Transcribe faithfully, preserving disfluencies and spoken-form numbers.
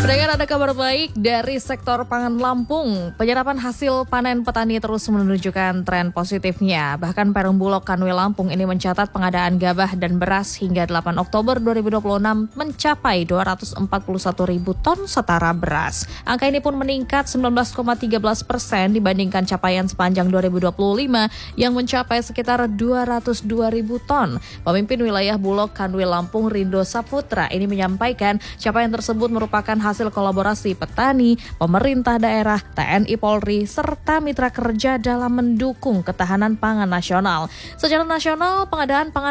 Pendengar, ada kabar baik dari sektor pangan Lampung. Penyerapan hasil panen petani terus menunjukkan tren positifnya. Bahkan Perum Bulog Kanwil Lampung ini mencatat pengadaan gabah dan beras hingga delapan Oktober dua ribu dua puluh enam mencapai dua ratus empat puluh satu ribu ton setara beras. Angka ini pun meningkat sembilan belas koma satu tiga persen dibandingkan capaian sepanjang dua ribu dua puluh lima yang mencapai sekitar dua ratus dua ribu ton. Pemimpin wilayah Bulog Kanwil Lampung Rindo Saputra ini menyampaikan capaian tersebut merupakan hasil kolaborasi petani, pemerintah daerah, T N I Polri, serta mitra kerja dalam mendukung ketahanan pangan nasional. Secara nasional, pengadaan pangan